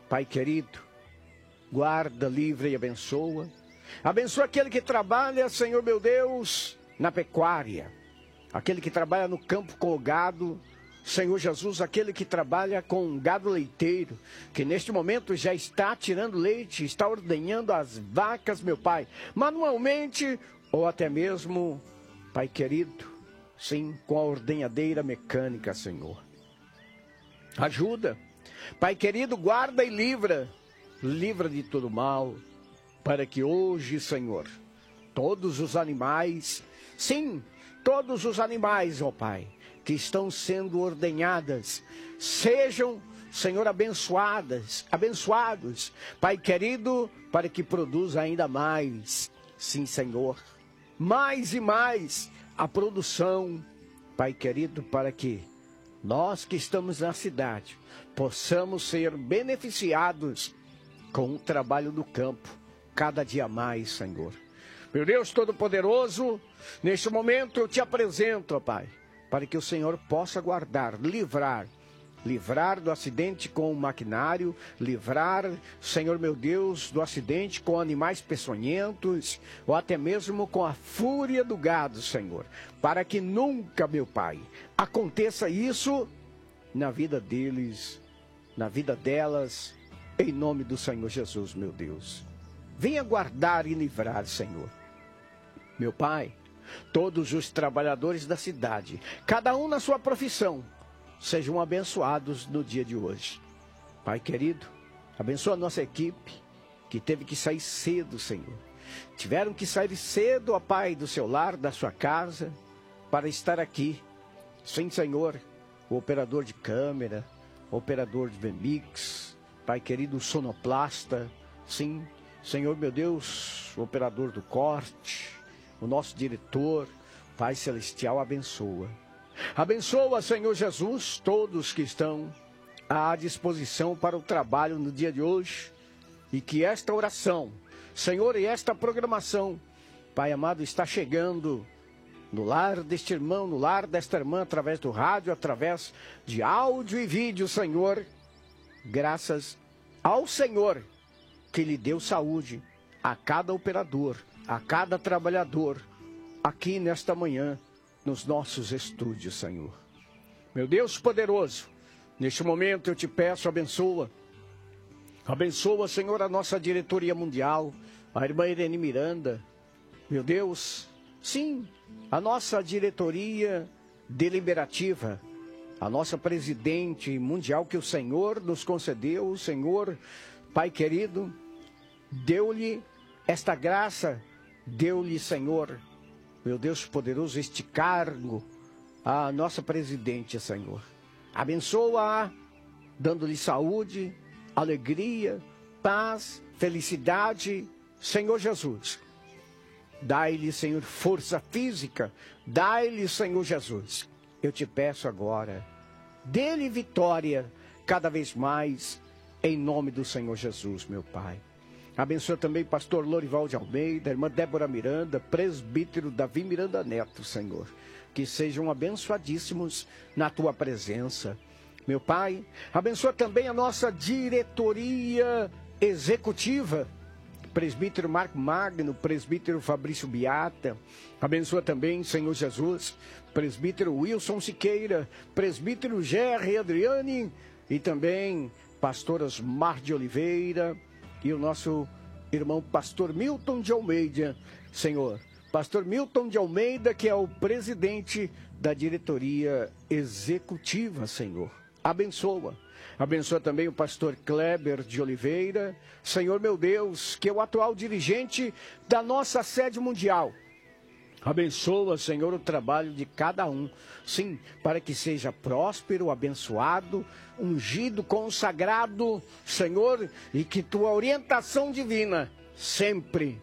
Pai querido, guarda, livra e abençoa. Abençoa aquele que trabalha, Senhor meu Deus, na pecuária. Aquele que trabalha no campo com o gado. Senhor Jesus, aquele que trabalha com gado leiteiro, que neste momento já está tirando leite, está ordenhando as vacas, meu Pai, manualmente ou até mesmo, Pai querido, sim, com a ordenhadeira mecânica, Senhor. Ajuda, Pai querido, guarda e livra de todo mal, para que hoje, Senhor, todos os animais, sim, todos os animais, ó Pai, que estão sendo ordenhadas, sejam, Senhor, abençoados, Pai querido, para que produza ainda mais, sim, Senhor, mais e mais a produção, Pai querido, para que nós que estamos na cidade possamos ser beneficiados com o trabalho do campo, cada dia mais, Senhor. Meu Deus Todo-Poderoso, neste momento eu te apresento, ó Pai, para que o Senhor possa guardar, livrar do acidente com o maquinário, livrar, Senhor meu Deus, do acidente com animais peçonhentos, ou até mesmo com a fúria do gado, Senhor, para que nunca, meu Pai, aconteça isso na vida deles, na vida delas, em nome do Senhor Jesus, meu Deus. Venha guardar e livrar, Senhor. Meu Pai, todos os trabalhadores da cidade, cada um na sua profissão, sejam abençoados no dia de hoje. Pai querido, abençoa a nossa equipe, que teve que sair cedo, Senhor. Tiveram que sair cedo, ó Pai, do seu lar, da sua casa, para estar aqui. Sim, Senhor, o operador de câmera, o operador de VMix, Pai querido, o sonoplasta, sim, Senhor meu Deus, o operador do corte, o nosso diretor, Pai Celestial, abençoa. Abençoa, Senhor Jesus, todos que estão à disposição para o trabalho no dia de hoje. E que esta oração, Senhor, e esta programação, Pai amado, está chegando no lar deste irmão, no lar desta irmã, através do rádio, através de áudio e vídeo, Senhor. Graças ao Senhor que lhe deu saúde a cada operador, a cada trabalhador, aqui nesta manhã, nos nossos estúdios, Senhor. Meu Deus poderoso, neste momento eu te peço, abençoa. Abençoa, Senhor, a nossa diretoria mundial, a irmã Irene Miranda. Meu Deus, sim, a nossa diretoria deliberativa, a nossa presidente mundial que o Senhor nos concedeu, o Senhor, Pai querido, deu-lhe esta graça, deu-lhe, Senhor, meu Deus poderoso, este cargo, a nossa presidente, Senhor. Abençoa-a, dando-lhe saúde, alegria, paz, felicidade, Senhor Jesus. Dai-lhe, Senhor, força física, dai-lhe, Senhor Jesus. Eu te peço agora, dê-lhe vitória cada vez mais, em nome do Senhor Jesus, meu Pai. Abençoa também o pastor Lorival de Almeida, a irmã Débora Miranda, presbítero Davi Miranda Neto, Senhor. Que sejam abençoadíssimos na tua presença. Meu Pai, abençoa também a nossa diretoria executiva, presbítero Marco Magno, presbítero Fabrício Beata. Abençoa também, Senhor Jesus, presbítero Wilson Siqueira, presbítero Gerry Adriane e também pastoras Mar de Oliveira e o nosso irmão pastor Milton de Almeida, Senhor. Pastor Milton de Almeida, que é o presidente da diretoria executiva, Senhor. Abençoa. Abençoa também o pastor Kleber de Oliveira, Senhor meu Deus, que é o atual dirigente da nossa sede mundial. Abençoa, Senhor, o trabalho de cada um, sim, para que seja próspero, abençoado, ungido, consagrado, Senhor, e que tua orientação divina sempre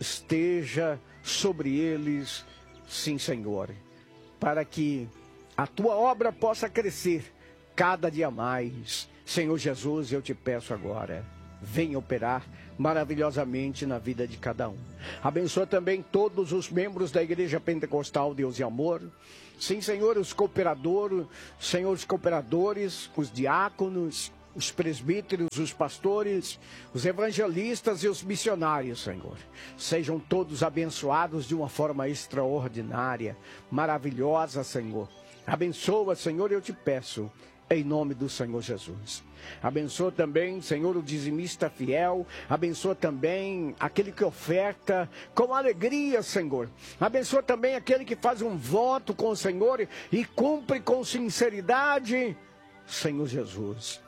esteja sobre eles, sim, Senhor, para que a tua obra possa crescer cada dia mais. Senhor Jesus, eu te peço agora, venha operar maravilhosamente na vida de cada um. Abençoa também todos os membros da Igreja Pentecostal Deus e Amor. Sim, Senhor, os cooperadores, Senhor, os cooperadores, os diáconos, os presbíteros, os pastores, os evangelistas e os missionários, Senhor. Sejam todos abençoados de uma forma extraordinária, maravilhosa, Senhor. Abençoa, Senhor, eu te peço, em nome do Senhor Jesus. Abençoa também, Senhor, o dizimista fiel. Abençoa também aquele que oferta com alegria, Senhor. Abençoa também aquele que faz um voto com o Senhor e cumpre com sinceridade, Senhor Jesus.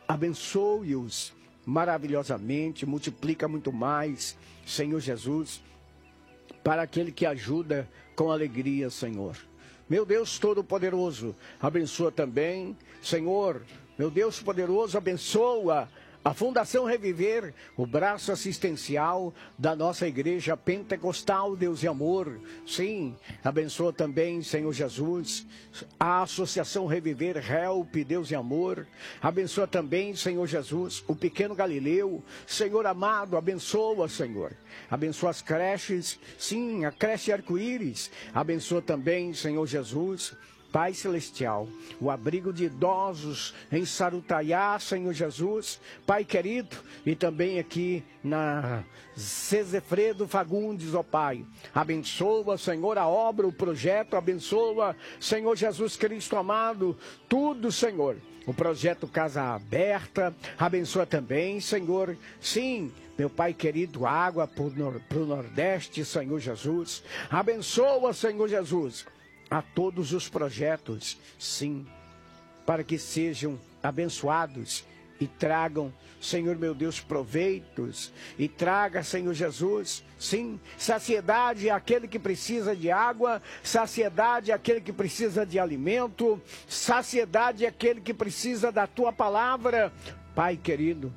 Abençoe-os maravilhosamente, multiplica muito mais, Senhor Jesus, para aquele que ajuda com alegria, Senhor. Meu Deus Todo-Poderoso, abençoa também, Senhor, meu Deus poderoso, abençoa a Fundação Reviver, o braço assistencial da nossa igreja pentecostal, Deus e Amor. Sim, abençoa também, Senhor Jesus, a Associação Reviver, Help, Deus e Amor. Abençoa também, Senhor Jesus, o Pequeno Galileu. Senhor amado, abençoa, Senhor. Abençoa as creches, sim, a creche Arco-Íris. Abençoa também, Senhor Jesus, Pai Celestial, o abrigo de idosos em Sarutaiá, Senhor Jesus, Pai querido, e também aqui na Cezefredo Fagundes, ó Pai. Abençoa, Senhor, a obra, o projeto, abençoa, Senhor Jesus Cristo amado, tudo, Senhor. O projeto Casa Aberta, abençoa também, Senhor, sim, meu Pai querido, água para o Nordeste, Senhor Jesus. Abençoa, Senhor Jesus, a todos os projetos, sim, para que sejam abençoados e tragam, Senhor meu Deus, proveitos, e traga, Senhor Jesus, sim, saciedade àquele que precisa de água, saciedade àquele que precisa de alimento, saciedade àquele que precisa da Tua palavra, Pai querido,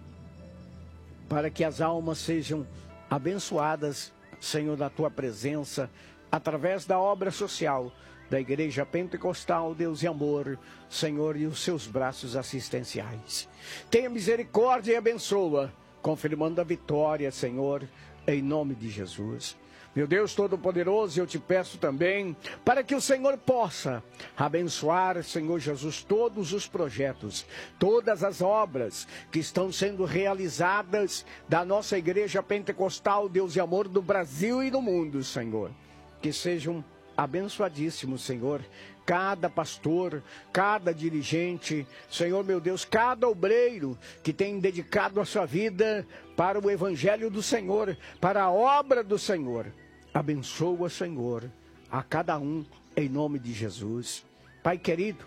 para que as almas sejam abençoadas, Senhor, da Tua presença, através da obra social da Igreja Pentecostal, Deus e Amor, Senhor, e os seus braços assistenciais. Tenha misericórdia e abençoa, confirmando a vitória, Senhor, em nome de Jesus. Meu Deus Todo-Poderoso, eu te peço também, para que o Senhor possa abençoar, Senhor Jesus, todos os projetos, todas as obras que estão sendo realizadas da nossa Igreja Pentecostal, Deus e Amor, do Brasil e do mundo, Senhor. Que sejam abençoadíssimos, Senhor, cada pastor, cada dirigente, Senhor meu Deus, cada obreiro que tem dedicado a sua vida para o Evangelho do Senhor, para a obra do Senhor. Abençoa, Senhor, a cada um, em nome de Jesus. Pai querido,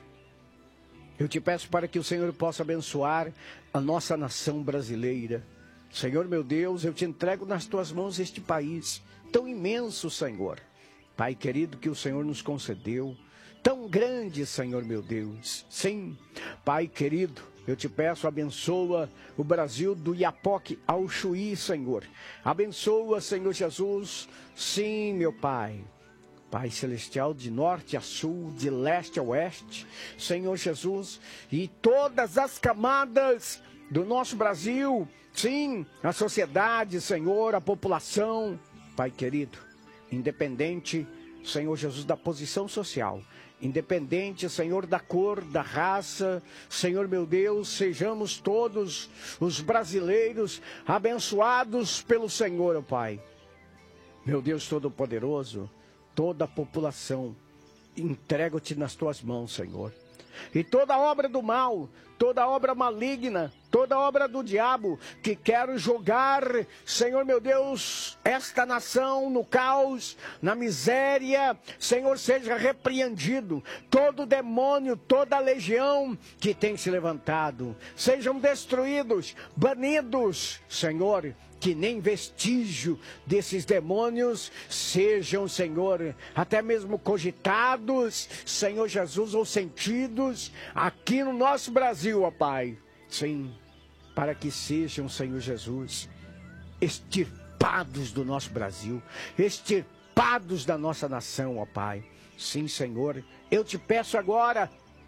eu te peço para que o Senhor possa abençoar a nossa nação brasileira. Senhor meu Deus, eu te entrego nas tuas mãos este país tão imenso, Senhor. Pai querido, que o Senhor nos concedeu, tão grande, Senhor meu Deus. Sim, Pai querido, eu te peço, abençoa o Brasil do Iapoque ao Chuí, Senhor. Abençoa, Senhor Jesus, sim, meu Pai. Pai Celestial, de norte a sul, de leste a oeste, Senhor Jesus, e todas as camadas do nosso Brasil, sim, a sociedade, Senhor, a população, Pai querido, independente, Senhor Jesus, da posição social, independente, Senhor, da cor, da raça, Senhor meu Deus, sejamos todos os brasileiros abençoados pelo Senhor, ó Pai. Meu Deus Todo-Poderoso, toda a população, entrego-te nas tuas mãos, Senhor. E toda obra do mal, toda obra maligna, toda obra do diabo que quer jogar, Senhor meu Deus, esta nação no caos, na miséria, Senhor, seja repreendido. Todo demônio, toda legião que tem se levantado, sejam destruídos, banidos, Senhor. Que nem vestígio desses demônios sejam, Senhor, até mesmo cogitados, Senhor Jesus, ou sentidos aqui no nosso Brasil, ó Pai. Sim, para que sejam, Senhor Jesus, extirpados do nosso Brasil, extirpados da nossa nação, ó Pai. Sim, Senhor, eu te peço agora.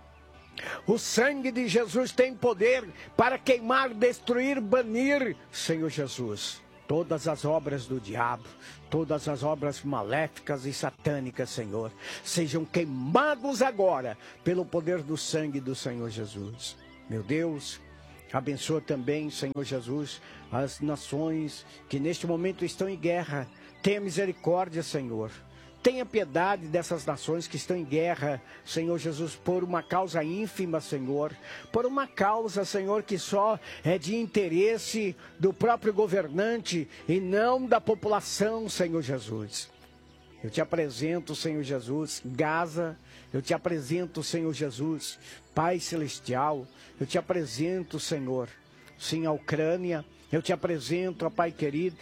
O sangue de Jesus tem poder para queimar, destruir, banir, Senhor Jesus, todas as obras do diabo, todas as obras maléficas e satânicas, Senhor, sejam queimados agora pelo poder do sangue do Senhor Jesus. Meu Deus, Abençoa também, Senhor Jesus, as nações que neste momento estão em guerra. Tenha misericórdia, Senhor. Tenha piedade dessas nações que estão em guerra, Senhor Jesus, por uma causa ínfima, Senhor. Por uma causa, Senhor, que só é de interesse do próprio governante e não da população, Senhor Jesus. Eu te apresento, Senhor Jesus, Gaza. Eu te apresento, Senhor Jesus, Pai Celestial. Eu te apresento, Senhor, sim, a Ucrânia. Eu te apresento, ó Pai querido,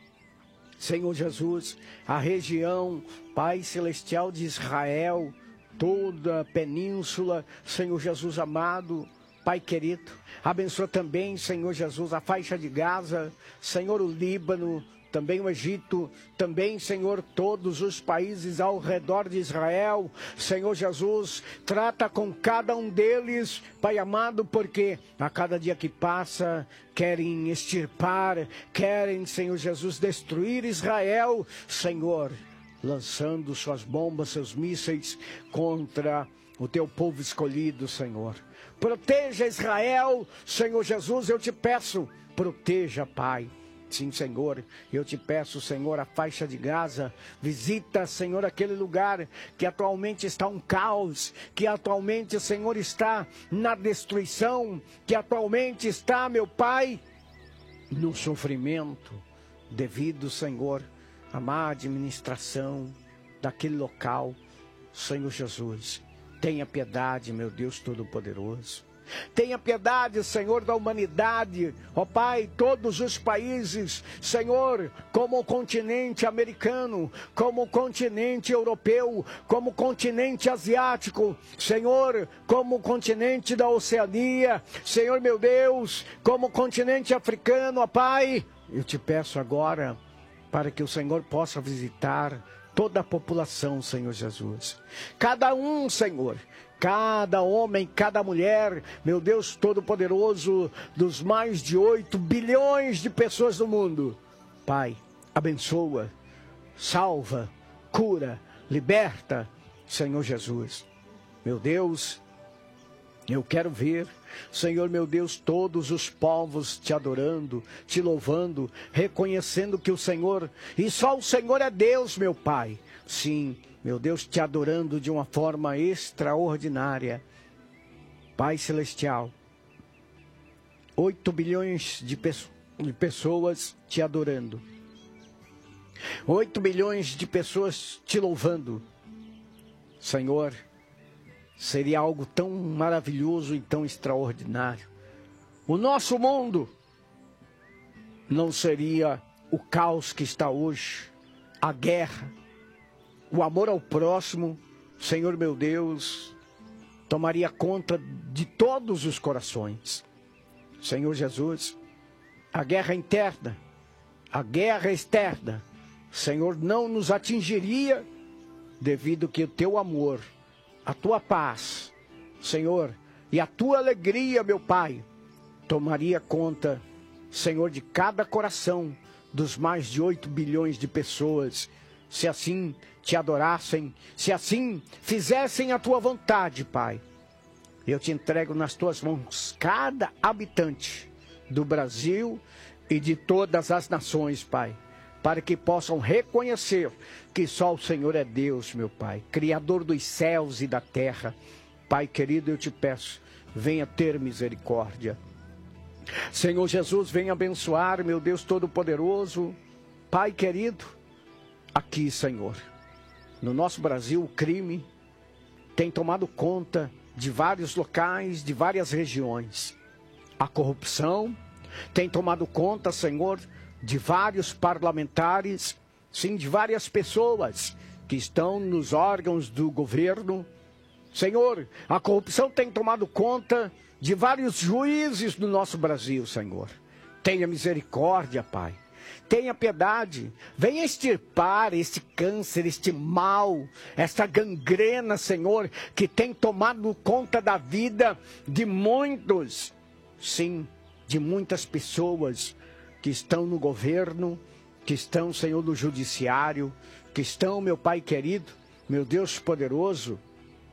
Senhor Jesus, a região, Pai Celestial de Israel, toda a península, Senhor Jesus amado, Pai querido. Abençoa também, Senhor Jesus, a faixa de Gaza, Senhor, o Líbano, também o Egito, também, Senhor, todos os países ao redor de Israel. Senhor Jesus, trata com cada um deles, Pai amado, porque a cada dia que passa, querem extirpar, querem, Senhor Jesus, destruir Israel, Senhor, lançando suas bombas, seus mísseis contra o teu povo escolhido, Senhor. Proteja Israel, Senhor Jesus, eu te peço, proteja, Pai. Sim, Senhor, eu te peço, Senhor, a faixa de Gaza, visita, Senhor, aquele lugar que atualmente está um caos, que atualmente, Senhor, está na destruição, que atualmente está, meu Pai, no sofrimento, devido, Senhor, à má administração daquele local. Senhor Jesus, tenha piedade, meu Deus Todo-Poderoso. Tenha piedade, Senhor, da humanidade, ó Pai, todos os países, Senhor, como o continente americano, como o continente europeu, como o continente asiático, Senhor, como o continente da Oceania, Senhor meu Deus, como o continente africano, ó Pai, eu te peço agora, para que o Senhor possa visitar toda a população, Senhor Jesus. Cada um, Senhor, cada homem, cada mulher, meu Deus Todo-Poderoso, dos mais de 8 bilhões de pessoas no mundo. Pai, abençoa, salva, cura, liberta, Senhor Jesus. Meu Deus, eu quero ver, Senhor meu Deus, todos os povos te adorando, te louvando, reconhecendo que o Senhor, e só o Senhor é Deus, meu Pai. Sim, meu Deus, te adorando de uma forma extraordinária. Pai Celestial, 8 bilhões de pessoas te adorando. 8 bilhões de pessoas te louvando. Senhor, seria algo tão maravilhoso e tão extraordinário. O nosso mundo não seria o caos que está hoje, a guerra, o amor ao próximo, Senhor meu Deus, tomaria conta de todos os corações. Senhor Jesus, a guerra interna, a guerra externa, Senhor, não nos atingiria devido que o teu amor, a tua paz, Senhor, e a tua alegria, meu Pai, tomaria conta, Senhor, de cada coração dos mais de 8 bilhões de pessoas, se assim te adorassem, se assim fizessem a tua vontade, Pai. Eu te entrego nas tuas mãos cada habitante do Brasil e de todas as nações, Pai, para que possam reconhecer que só o Senhor é Deus, meu Pai, Criador dos céus e da terra. Pai querido, eu te peço, venha ter misericórdia. Senhor Jesus, venha abençoar, meu Deus Todo-Poderoso. Pai querido, aqui, Senhor, no nosso Brasil, o crime tem tomado conta de vários locais, de várias regiões. A corrupção tem tomado conta, Senhor, de vários parlamentares, sim, de várias pessoas que estão nos órgãos do governo. Senhor, a corrupção tem tomado conta de vários juízes do nosso Brasil, Senhor. Tenha misericórdia, Pai. Tenha piedade. Venha extirpar este câncer, este mal, esta gangrena, Senhor, que tem tomado conta da vida de muitos, sim, de muitas pessoas que estão no governo, que estão, Senhor, no judiciário, que estão, meu Pai querido, meu Deus poderoso,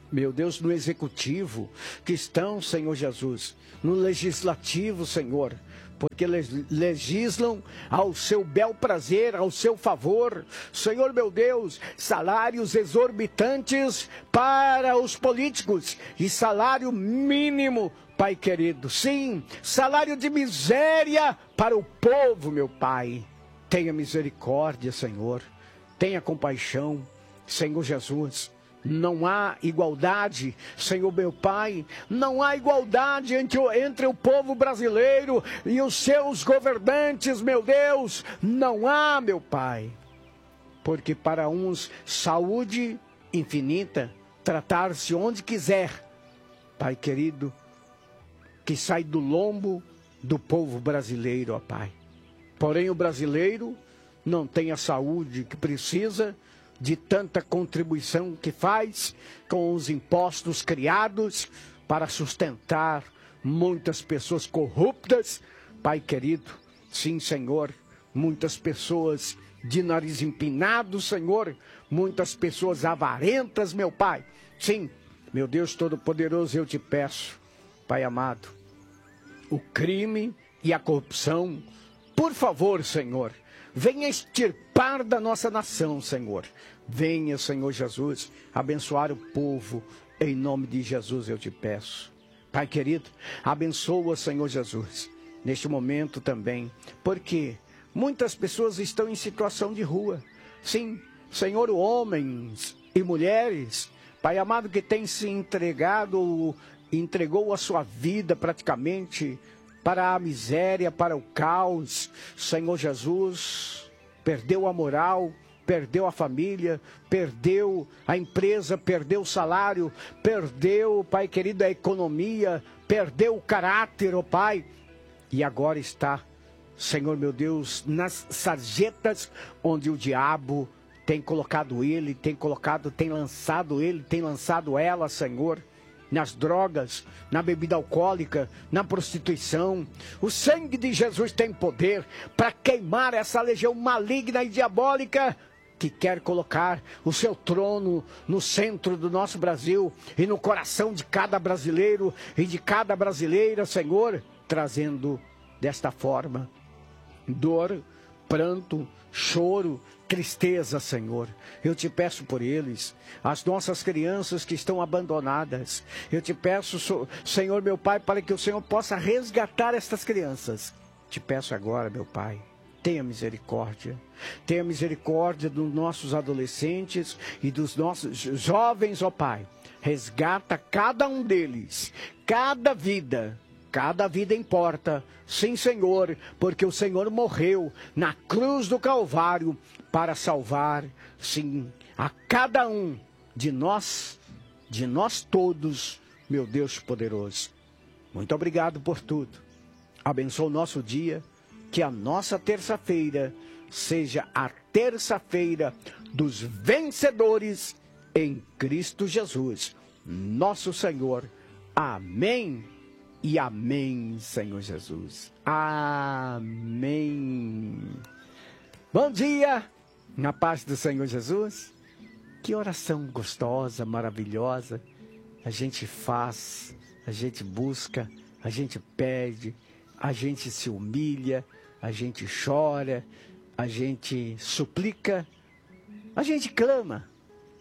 meu Deus, no executivo, que estão, Senhor Jesus, no legislativo, Senhor, porque legislam ao seu bel prazer, ao seu favor. Senhor, meu Deus, salários exorbitantes para os políticos e salário mínimo, Pai querido. Sim, salário de miséria para o povo, meu Pai. Tenha misericórdia, Senhor. Tenha compaixão, Senhor Jesus. Não há igualdade, Senhor meu Pai, não há igualdade entre o povo brasileiro e os seus governantes, meu Deus, não há, meu Pai. Porque para uns, saúde infinita, tratar-se onde quiser, Pai querido, que sai do lombo do povo brasileiro, ó Pai. Porém, o brasileiro não tem a saúde que precisa, de tanta contribuição que faz com os impostos criados para sustentar muitas pessoas corruptas, Pai querido. Sim, Senhor, muitas pessoas de nariz empinado, Senhor, muitas pessoas avarentas, meu Pai. Sim, meu Deus Todo-Poderoso, eu te peço, Pai amado, o crime e a corrupção, por favor, Senhor, venha extirpar da nossa nação, Senhor. Venha, Senhor Jesus, abençoar o povo. Em nome de Jesus eu te peço. Pai querido, abençoa, Senhor Jesus, neste momento também. Porque muitas pessoas estão em situação de rua. Sim, Senhor, homens e mulheres, Pai amado, que tem se entregou a sua vida praticamente para a miséria, para o caos. Senhor Jesus, perdeu a moral, perdeu a família, perdeu a empresa, perdeu o salário, perdeu, Pai querido, a economia, perdeu o caráter, ó Pai, e agora está, Senhor meu Deus, nas sarjetas onde o diabo tem colocado ele, tem lançado ela, Senhor, nas drogas, na bebida alcoólica, na prostituição. O sangue de Jesus tem poder para queimar essa legião maligna e diabólica que quer colocar o seu trono no centro do nosso Brasil e no coração de cada brasileiro e de cada brasileira, Senhor, trazendo desta forma dor, pranto, choro, tristeza, Senhor. Eu te peço por eles, as nossas crianças que estão abandonadas. Eu te peço, Senhor meu Pai, para que o Senhor possa resgatar estas crianças. Te peço agora, meu Pai, tenha misericórdia. Tenha misericórdia dos nossos adolescentes e dos nossos jovens, ó Pai. Resgata cada um deles, cada vida importa, sim, Senhor, porque o Senhor morreu na cruz do Calvário para salvar, sim, a cada um de nós todos, meu Deus poderoso. Muito obrigado por tudo. Abençoa o nosso dia, que a nossa terça-feira seja a terça-feira dos vencedores em Cristo Jesus, nosso Senhor. Amém. E amém, Senhor Jesus. Amém. Bom dia, na paz do Senhor Jesus. Que oração gostosa, maravilhosa. A gente faz, a gente busca, a gente pede, a gente se humilha, a gente chora, a gente suplica, a gente clama.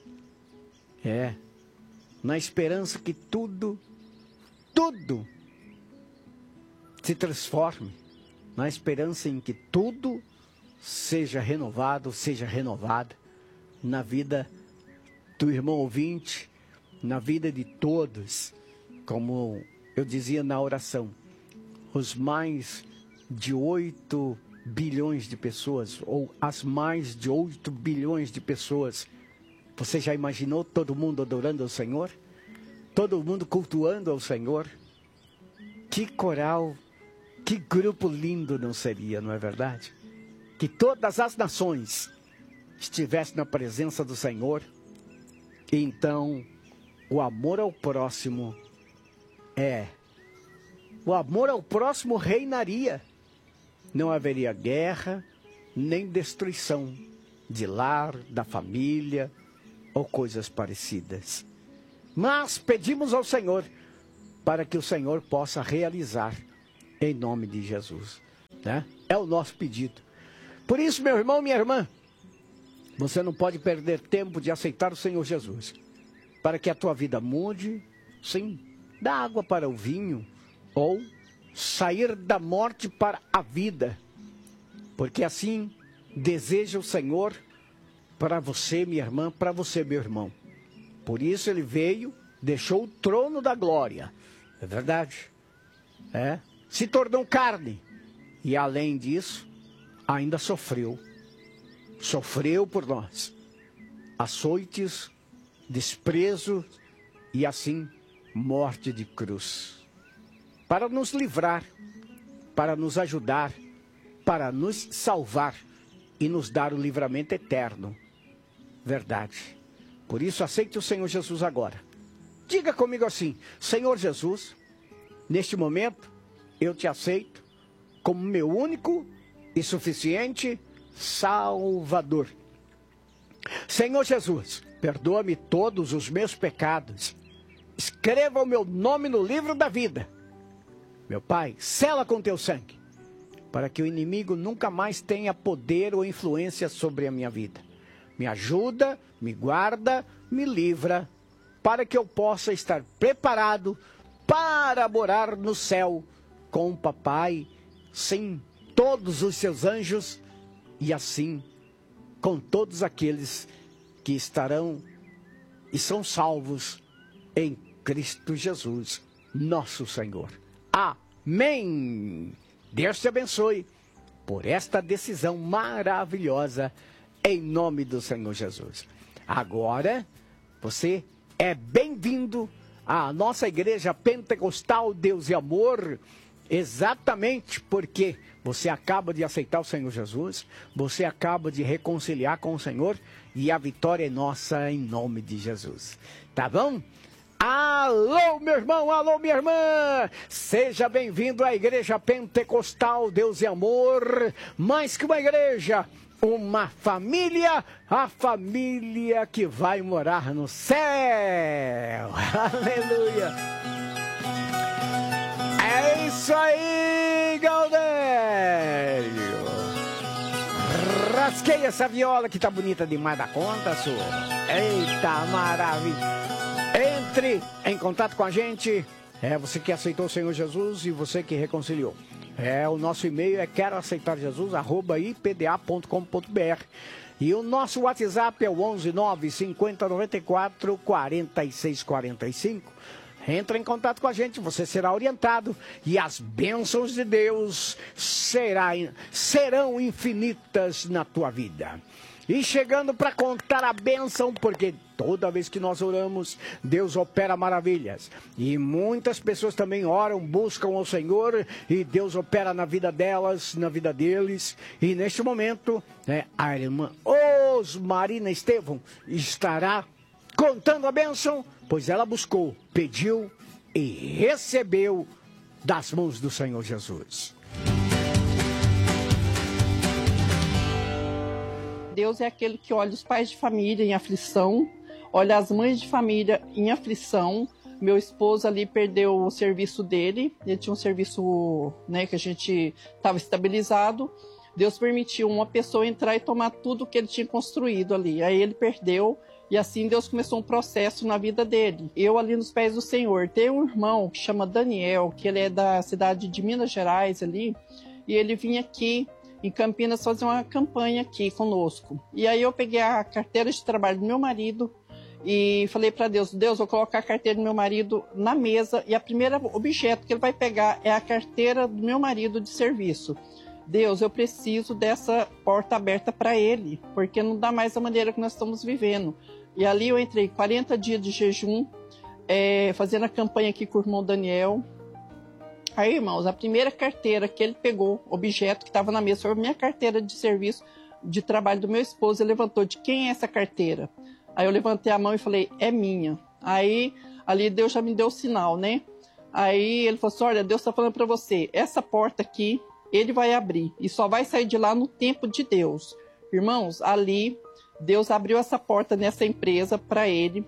Na esperança que tudo se transforme, na esperança em que tudo seja renovado, seja renovada na vida do irmão ouvinte, na vida de todos. Como eu dizia na oração, os mais de 8 bilhões de pessoas, ou as mais de 8 bilhões de pessoas, você já imaginou todo mundo adorando ao Senhor? Todo mundo cultuando ao Senhor? Que coral, que grupo lindo não seria, não é verdade? Que todas as nações estivessem na presença do Senhor. E então, o amor ao próximo reinaria. Não haveria guerra, nem destruição de lar, da família ou coisas parecidas. Mas pedimos ao Senhor para que o Senhor possa realizar em nome de Jesus, né? É o nosso pedido. Por isso, meu irmão, minha irmã, você não pode perder tempo de aceitar o Senhor Jesus, para que a tua vida mude, sim, da água para o vinho, ou sair da morte para a vida, porque assim deseja o Senhor para você, minha irmã, para você, meu irmão. Por isso ele veio, deixou o trono da glória, é verdade, se tornou carne, e além disso, ainda sofreu por nós, açoites, desprezo e assim morte de cruz, para nos livrar, para nos ajudar, para nos salvar e nos dar o livramento eterno. Verdade. Por isso aceite o Senhor Jesus agora. Diga comigo assim: Senhor Jesus, neste momento eu te aceito como meu único e suficiente Salvador. Senhor Jesus, perdoa-me todos os meus pecados. Escreva o meu nome no livro da vida. Meu Pai, sela com teu sangue, para que o inimigo nunca mais tenha poder ou influência sobre a minha vida. Me ajuda, me guarda, me livra, para que eu possa estar preparado para morar no céu com o Papai, sim, todos os seus anjos, e assim com todos aqueles que estarão e são salvos em Cristo Jesus, nosso Senhor. Amém! Deus te abençoe por esta decisão maravilhosa, em nome do Senhor Jesus. Agora, você é bem-vindo à nossa igreja pentecostal Deus e Amor, exatamente porque você acaba de aceitar o Senhor Jesus, você acaba de reconciliar com o Senhor, e a vitória é nossa em nome de Jesus. Tá bom? Alô, meu irmão, alô, minha irmã, seja bem-vindo à Igreja Pentecostal Deus e Amor, mais que uma igreja, uma família, a família que vai morar no céu. Aleluia. É isso aí, Gaudério. Rasguei essa viola que tá bonita demais da conta, sua. Eita, maravilha. Entre em contato com a gente, você que aceitou o Senhor Jesus e você que reconciliou. O nosso e-mail é queroaceitarjesus@ipda.com.br e o nosso WhatsApp é o 11 9 50 94 46 45. Entra em contato com a gente, você será orientado e as bênçãos de Deus serão infinitas na tua vida. E chegando para contar a bênção, porque toda vez que nós oramos, Deus opera maravilhas. E muitas pessoas também oram, buscam ao Senhor, e Deus opera na vida delas, na vida deles. E neste momento, a irmã Osmarina Estevão estará contando a bênção, pois ela buscou, pediu e recebeu das mãos do Senhor Jesus. Deus é aquele que olha os pais de família em aflição, olha as mães de família em aflição. Meu esposo ali perdeu o serviço dele, ele tinha um serviço, que a gente estava estabilizado. Deus permitiu uma pessoa entrar e tomar tudo que ele tinha construído ali. Aí ele perdeu e assim Deus começou um processo na vida dele. Eu ali nos pés do Senhor. Tem um irmão que chama Daniel, que ele é da cidade de Minas Gerais ali, e ele vinha aqui em Campinas fazer uma campanha aqui conosco. E aí eu peguei a carteira de trabalho do meu marido e falei para Deus, vou colocar a carteira do meu marido na mesa e a primeira objeto que ele vai pegar é a carteira do meu marido de serviço. Deus, eu preciso dessa porta aberta para ele, porque não dá mais a maneira que nós estamos vivendo. E ali eu entrei 40 dias de jejum, fazendo a campanha aqui com o irmão Daniel. Aí, irmãos, a primeira carteira que ele pegou, objeto que estava na mesa, foi a minha carteira de serviço, de trabalho do meu esposo. Ele levantou, de quem é essa carteira? Aí eu levantei a mão e falei, é minha. Aí, ali Deus já me deu o sinal, né? Aí ele falou assim, olha, Deus está falando para você, essa porta aqui, ele vai abrir. E só vai sair de lá no tempo de Deus. Irmãos, ali, Deus abriu essa porta nessa empresa para ele.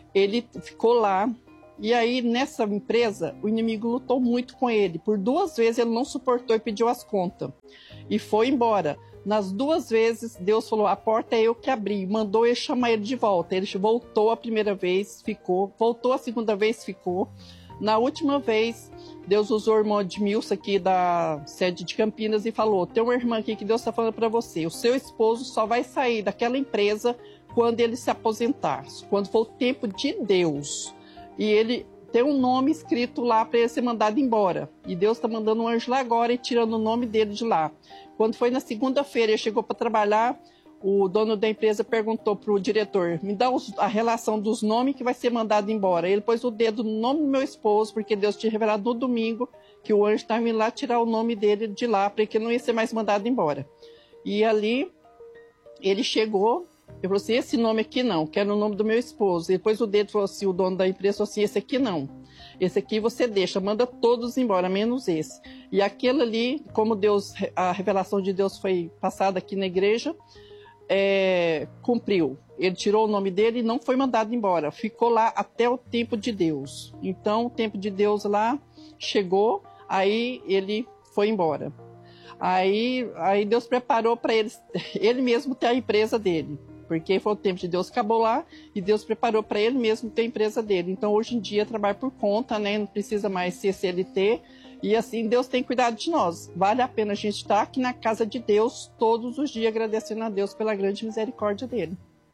ele ficou lá. E aí, nessa empresa, o inimigo lutou muito com ele. Por 2 vezes ele não suportou e pediu as contas. E foi embora. Nas 2 vezes, Deus falou, a porta é eu que abri. Mandou ele chamar ele de volta. Ele voltou a primeira vez, ficou. Voltou a segunda vez, ficou. Na última vez, Deus usou o irmão Edmilson aqui da sede de Campinas e falou, tem uma irmã aqui que Deus está falando para você. O seu esposo só vai sair daquela empresa quando ele se aposentar. Quando for o tempo de Deus. E ele tem um nome escrito lá para ele ser mandado embora. E Deus está mandando um anjo lá agora e tirando o nome dele de lá. Quando foi na segunda-feira, ele chegou para trabalhar, o dono da empresa perguntou para o diretor, me dá a relação dos nomes que vai ser mandado embora. Ele pôs o dedo no nome do meu esposo, porque Deus tinha revelado no domingo que o anjo estava indo lá tirar o nome dele de lá, para que ele não ia ser mais mandado embora. E ali, ele chegou... Ele falou assim, esse nome aqui não, quero o nome do meu esposo. E depois o dedo falou assim, o dono da empresa falou assim, esse aqui não. Esse aqui você deixa, manda todos embora, menos esse. E aquele ali, como Deus, a revelação de Deus foi passada aqui na igreja, cumpriu. Ele tirou o nome dele e não foi mandado embora. Ficou lá até o tempo de Deus. Então, o tempo de Deus lá chegou, aí ele foi embora. Aí Deus preparou para ele mesmo ter a empresa dele. Porque foi o tempo de Deus, acabou lá, e Deus preparou para ele mesmo ter a empresa dele. Então, hoje em dia, trabalha por conta, né? Não precisa mais ser CLT. E assim, Deus tem cuidado de nós. Vale a pena a gente estar aqui na casa de Deus todos os dias, agradecendo a Deus pela grande misericórdia dele.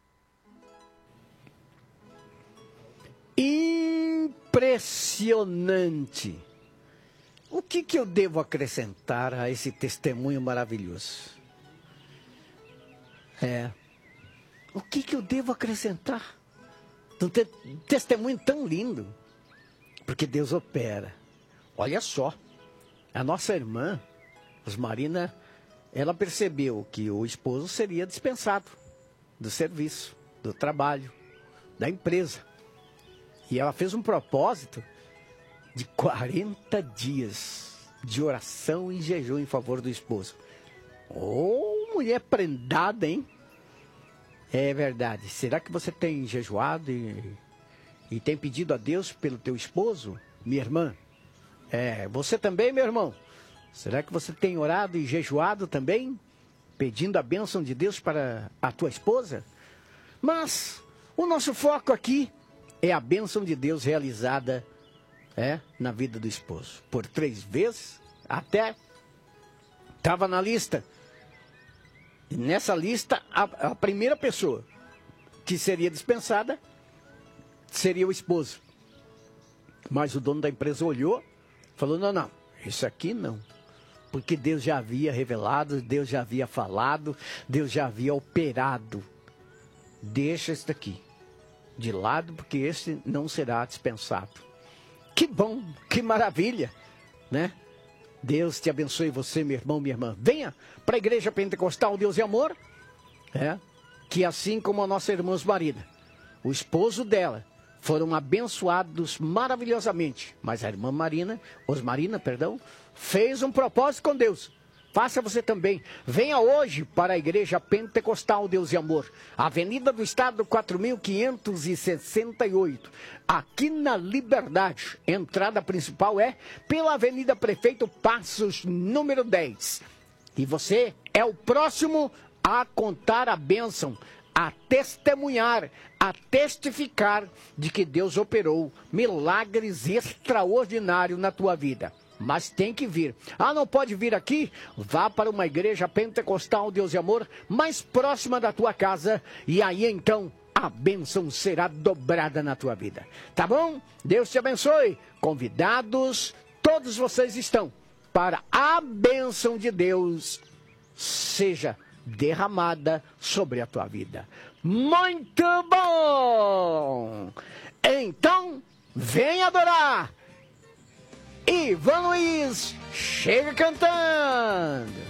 Impressionante! O que eu devo acrescentar a esse testemunho maravilhoso? O que eu devo acrescentar? Um testemunho tão lindo. Porque Deus opera. Olha só, a nossa irmã, Osmarina, ela percebeu que o esposo seria dispensado do serviço, do trabalho, da empresa. E ela fez um propósito de 40 dias de oração e jejum em favor do esposo. Oh, mulher prendada, hein? É verdade. Será que você tem jejuado e tem pedido a Deus pelo teu esposo, minha irmã? Você também, meu irmão? Será que você tem orado e jejuado também? Pedindo a bênção de Deus para a tua esposa? Mas o nosso foco aqui é a bênção de Deus realizada na vida do esposo. Por 3 vezes, até estava na lista. E nessa lista, a primeira pessoa que seria dispensada seria o esposo. Mas o dono da empresa olhou, falou, não, isso aqui não. Porque Deus já havia revelado, Deus já havia falado, Deus já havia operado. Deixa esse daqui de lado, porque esse não será dispensado. Que bom, que maravilha, né? Deus te abençoe você, meu irmão, minha irmã. Venha para a Igreja Pentecostal Deus e Amor, que assim como a nossa irmã Osmarina, o esposo dela, foram abençoados maravilhosamente. Mas a irmã Osmarina, fez um propósito com Deus. Faça você também. Venha hoje para a Igreja Pentecostal Deus e Amor, Avenida do Estado 4568, aqui na Liberdade. Entrada principal é pela Avenida Prefeito Passos, número 10. E você é o próximo a contar a bênção, a testemunhar, a testificar de que Deus operou milagres extraordinários na tua vida. Mas tem que vir. Não pode vir aqui? Vá para uma igreja pentecostal Deus e Amor mais próxima da tua casa, e aí então a bênção será dobrada na tua vida. Tá bom? Deus te abençoe. Convidados, todos vocês estão para a bênção de Deus seja derramada sobre a tua vida. Muito bom! Então, vem adorar! Ivan Luiz, chega cantando!